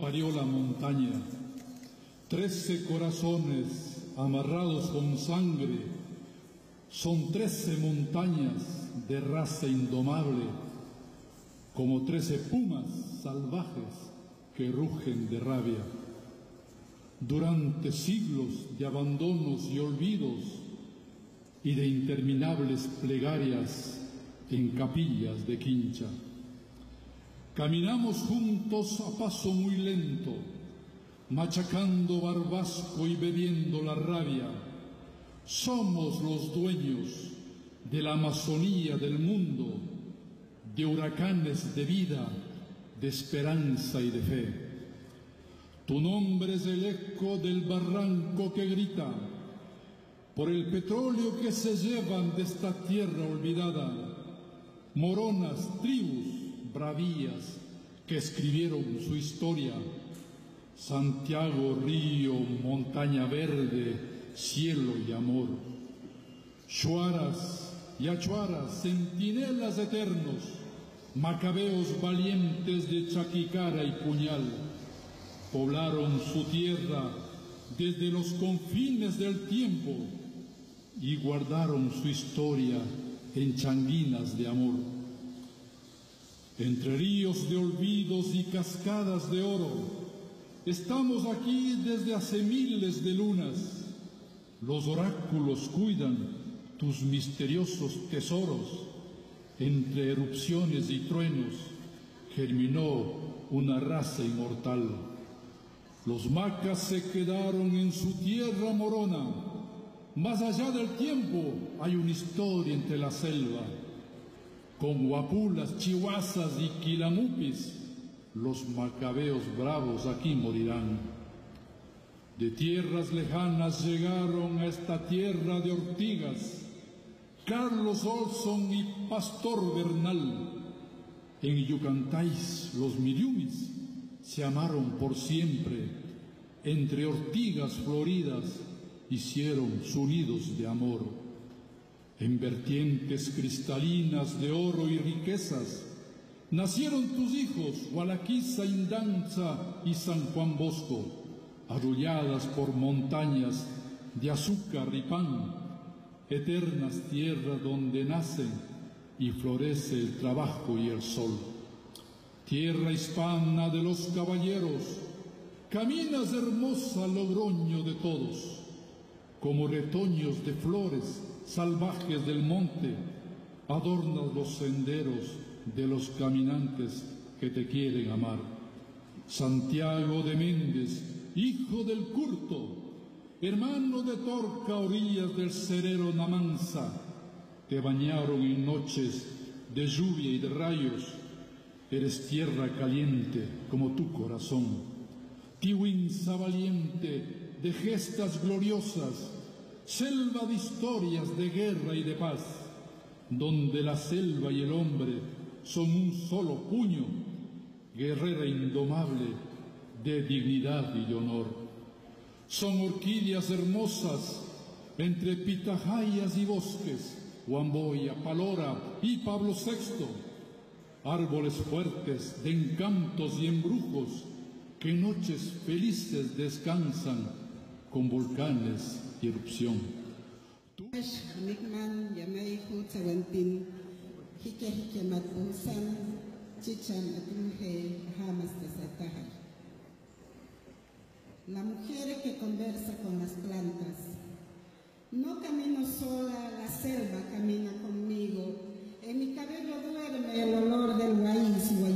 parió la montaña. 13 corazones amarrados con sangre, son 13 montañas de raza indomable, como 13 pumas salvajes que rugen de rabia. Durante siglos de abandonos y olvidos y de interminables plegarias en capillas de quincha, caminamos juntos a paso muy lento, machacando barbasco y bebiendo la rabia. Somos los dueños de la Amazonía del mundo, de huracanes de vida, de esperanza y de fe. Tu nombre es el eco del barranco que grita por el petróleo que se llevan de esta tierra olvidada. Moronas, tribus, bravías que escribieron su historia. Santiago, río, montaña verde, cielo y amor. Shuaras y achuaras, centinelas eternos, macabeos valientes de chaquicara y puñal, poblaron su tierra desde los confines del tiempo y guardaron su historia en changuinas de amor. Entre ríos de olvidos y cascadas de oro, estamos aquí desde hace miles de lunas. Los oráculos cuidan tus misteriosos tesoros. Entre erupciones y truenos germinó una raza inmortal. Los macas se quedaron en su tierra morona. Más allá del tiempo hay una historia entre la selva. Con huapulas, chihuasas y quilamupis, los macabeos bravos aquí morirán. De tierras lejanas llegaron a esta tierra de ortigas Carlos Olson y Pastor Bernal. En Yucantáis los miriumis se amaron por siempre. Entre ortigas floridas hicieron sus nidos de amor. En vertientes cristalinas de oro y riquezas nacieron tus hijos, Gualaquiza, Indanza y San Juan Bosco, arrulladas por montañas de azúcar y pan, eternas tierras donde nacen y florece el trabajo y el sol. Tierra hispana de los caballeros, caminas hermosa Logroño de todos, como retoños de flores salvajes del monte, adornas los senderos de los caminantes que te quieren amar. Santiago de Méndez, hijo del Curto, hermano de Torca, orillas del Cerero Namansa, te bañaron en noches de lluvia y de rayos. Eres tierra caliente como tu corazón. Tihuinza valiente de gestas gloriosas, selva de historias de guerra y de paz, donde la selva y el hombre son un solo puño, guerrera indomable de dignidad y de honor. Son orquídeas hermosas entre pitahayas y bosques, Huamboya, Palora y Pablo VI, árboles fuertes de encantos y embrujos que en noches felices descansan con volcanes y erupción. La mujer que conversa con las plantas. No camino sola, la selva camina conmigo.